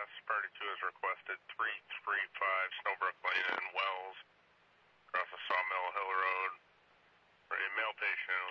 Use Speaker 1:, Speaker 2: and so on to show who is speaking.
Speaker 1: EMS, Party 2 has requested 335 Snowbrook Lane in Wells, across the Sawmill Hill Road, for a male patient